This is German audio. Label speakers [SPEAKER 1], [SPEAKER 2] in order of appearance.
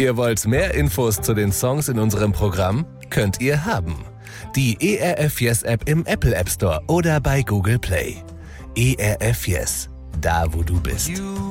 [SPEAKER 1] Ihr wollt mehr Infos zu den Songs in unserem Programm? Könnt ihr haben. Die ERF Yes App im Apple App Store oder bei Google Play. ERF Yes, da wo du bist.